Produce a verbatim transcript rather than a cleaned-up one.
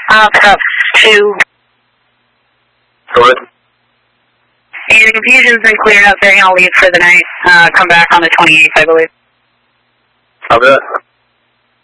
Uh, perhaps two. Go ahead. And the confusion's been cleared up. They're going to leave for the night. Uh, come back on the twenty-eighth, I believe. Copy that.